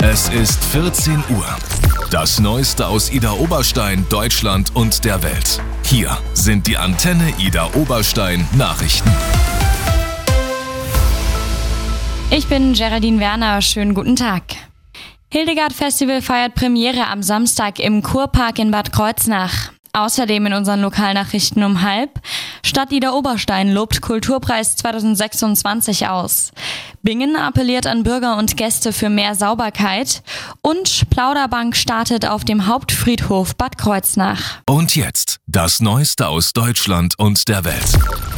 Es ist 14 Uhr. Das Neueste aus Idar Oberstein, Deutschland und der Welt. Hier sind die Antenne Idar Oberstein Nachrichten. Ich bin Geraldine Werner, schönen guten Tag. Hildegard Festival feiert Premiere am Samstag im Kurpark in Bad Kreuznach. Außerdem in unseren Lokalnachrichten um 12:30. Stadt Idar Oberstein lobt Kulturpreis 2026 aus. Bingen appelliert an Bürger und Gäste für mehr Sauberkeit. Und Plauderbank startet auf dem Hauptfriedhof Bad Kreuznach. Und jetzt das Neueste aus Deutschland und der Welt.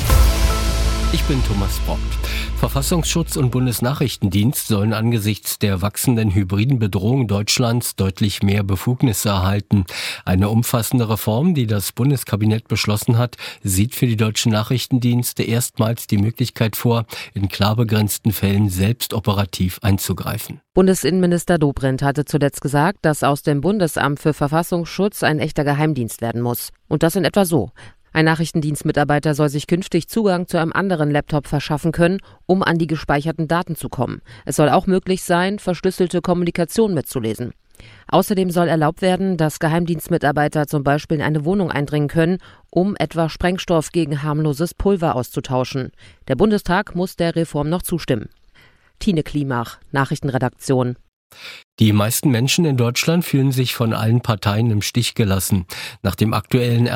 Ich bin Thomas Brock. Verfassungsschutz und Bundesnachrichtendienst sollen angesichts der wachsenden hybriden Bedrohung Deutschlands deutlich mehr Befugnisse erhalten. Eine umfassende Reform, die das Bundeskabinett beschlossen hat, sieht für die deutschen Nachrichtendienste erstmals die Möglichkeit vor, in klar begrenzten Fällen selbst operativ einzugreifen. Bundesinnenminister Dobrindt hatte zuletzt gesagt, dass aus dem Bundesamt für Verfassungsschutz ein echter Geheimdienst werden muss. Und das in etwa so. Ein Nachrichtendienstmitarbeiter soll sich künftig Zugang zu einem anderen Laptop verschaffen können, um an die gespeicherten Daten zu kommen. Es soll auch möglich sein, verschlüsselte Kommunikation mitzulesen. Außerdem soll erlaubt werden, dass Geheimdienstmitarbeiter zum Beispiel in eine Wohnung eindringen können, um etwa Sprengstoff gegen harmloses Pulver auszutauschen. Der Bundestag muss der Reform noch zustimmen. Tine Klimach, Nachrichtenredaktion. Die meisten Menschen in Deutschland fühlen sich von allen Parteien im Stich gelassen. Nach dem aktuellen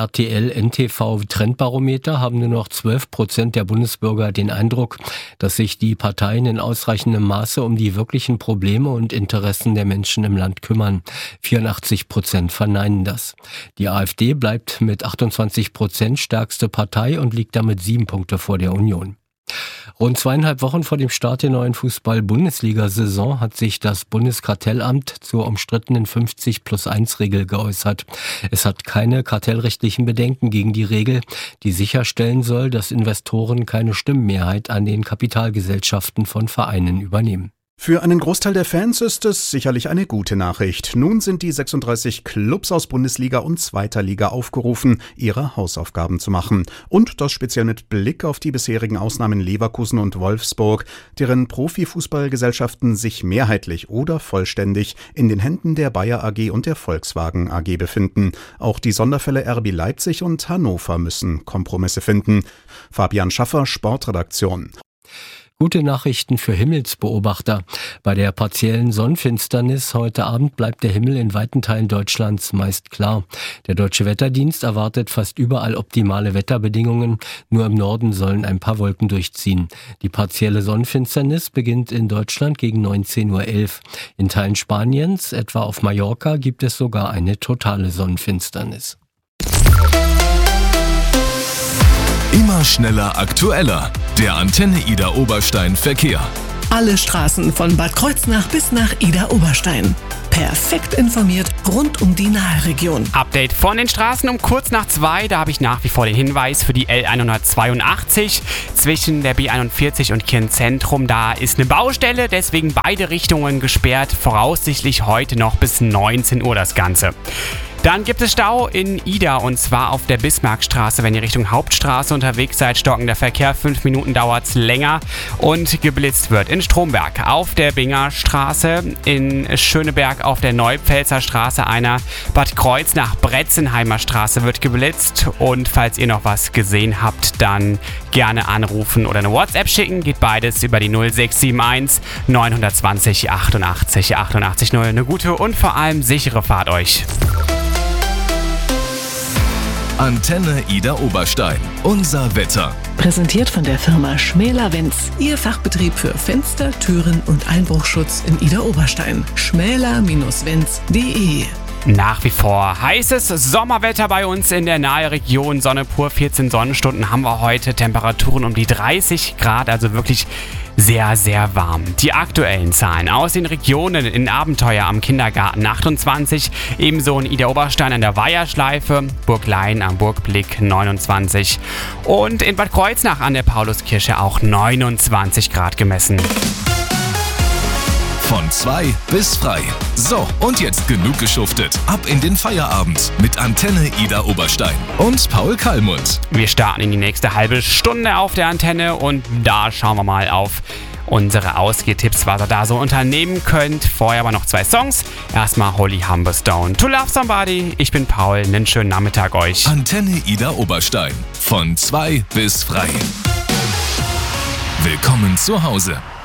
RTL-NTV-Trendbarometer haben nur noch 12% der Bundesbürger den Eindruck, dass sich die Parteien in ausreichendem Maße um die wirklichen Probleme und Interessen der Menschen im Land kümmern. 84% verneinen das. Die AfD bleibt mit 28% stärkste Partei und liegt damit 7 Punkte vor der Union. Rund 2,5 Wochen vor dem Start der neuen Fußball-Bundesliga-Saison hat sich das Bundeskartellamt zur umstrittenen 50+1-Regel geäußert. Es hat keine kartellrechtlichen Bedenken gegen die Regel, die sicherstellen soll, dass Investoren keine Stimmenmehrheit an den Kapitalgesellschaften von Vereinen übernehmen. Für einen Großteil der Fans ist es sicherlich eine gute Nachricht. Nun sind die 36 Clubs aus Bundesliga und Zweiter Liga aufgerufen, ihre Hausaufgaben zu machen. Und das speziell mit Blick auf die bisherigen Ausnahmen Leverkusen und Wolfsburg, deren Profifußballgesellschaften sich mehrheitlich oder vollständig in den Händen der Bayer AG und der Volkswagen AG befinden. Auch die Sonderfälle RB Leipzig und Hannover müssen Kompromisse finden. Fabian Schaffer, Sportredaktion. Gute Nachrichten für Himmelsbeobachter. Bei der partiellen Sonnenfinsternis heute Abend bleibt der Himmel in weiten Teilen Deutschlands meist klar. Der Deutsche Wetterdienst erwartet fast überall optimale Wetterbedingungen. Nur im Norden sollen ein paar Wolken durchziehen. Die partielle Sonnenfinsternis beginnt in Deutschland gegen 19:11 Uhr. In Teilen Spaniens, etwa auf Mallorca, gibt es sogar eine totale Sonnenfinsternis. Immer schneller, aktueller. Der Antenne Idar Oberstein Verkehr. Alle Straßen von Bad Kreuznach bis nach Idar Oberstein. Perfekt informiert rund um die Nahregion. Update von den Straßen um kurz nach 2. Da habe ich nach wie vor den Hinweis für die L182 zwischen der B41 und Kirchenzentrum. Da ist eine Baustelle, deswegen beide Richtungen gesperrt. Voraussichtlich heute noch bis 19 Uhr das Ganze. Dann gibt es Stau in Idar und zwar auf der Bismarckstraße. Wenn ihr Richtung Hauptstraße unterwegs seid, stockender Verkehr, 5 Minuten dauert es länger und geblitzt wird. In Stromberg auf der Binger Straße, in Schöneberg auf der Neupfälzer Straße einer, Bad Kreuznach Bretzenheimer Straße wird geblitzt und falls ihr noch was gesehen habt, dann gerne anrufen oder eine WhatsApp schicken. Geht beides über die 0671 920 88 88 0. Eine gute und vor allem sichere Fahrt euch. Antenne Idar Oberstein. Unser Wetter. Präsentiert von der Firma Schmäler-Wenz. Ihr Fachbetrieb für Fenster, Türen und Einbruchschutz in Idar Oberstein. schmäler-wenz.de. Nach wie vor heißes Sommerwetter bei uns in der Nahregion. Sonne pur, 14 Sonnenstunden haben wir heute. Temperaturen um die 30 Grad, also wirklich sehr, sehr warm. Die aktuellen Zahlen aus den Regionen: in Abenteuer am Kindergarten 28, ebenso in Idar Oberstein an der Weiherschleife, Burglein am Burgblick 29 und in Bad Kreuznach an der Pauluskirche auch 29 Grad gemessen. Von 2 bis frei. So, und jetzt genug geschuftet. Ab in den Feierabend mit Antenne Idar Oberstein und Paul Kallmund. Wir starten in die nächste halbe Stunde auf der Antenne und da schauen wir mal auf unsere Ausgehtipps, was ihr da so unternehmen könnt. Vorher aber noch 2 Songs. Erstmal Holly Humberstone, To Love Somebody. Ich bin Paul, einen schönen Nachmittag euch. Antenne Ida Oberstein. Von 2 bis frei. Willkommen zu Hause.